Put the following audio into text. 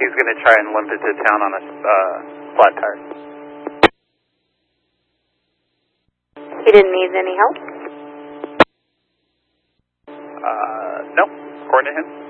he's going to try and limp it to town on a flat tire. He didn't need any help? No, according to him.